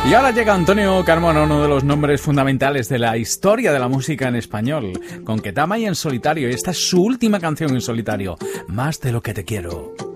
Y ahora llega Antonio Carmona, uno de los nombres fundamentales de la historia de la música en español, con Ketama y En Solitario. Y esta es su última canción en solitario, Más de lo que te quiero.